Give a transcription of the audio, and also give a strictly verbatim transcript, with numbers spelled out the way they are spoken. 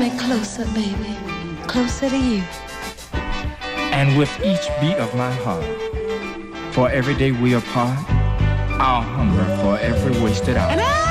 Closer, baby, closer to you. And with each beat of my heart, for every day we apart, I'll hunger for every wasted hour.